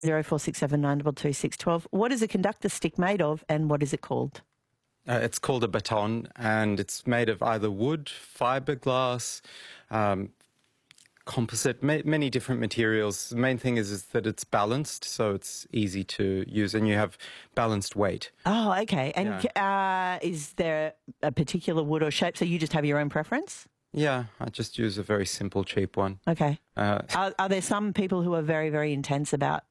0467922612. What is a conductor stick made of and what is it called? It's called a baton, and it's made of either wood, fiberglass, composite, many different materials. The main thing is that it's balanced, so it's easy to use, and you have balanced weight. Oh, okay. And is there a particular wood or shape, so you just have your own preference? Yeah, I just use a very simple, cheap one. Okay. Are there some people who are very, very intense about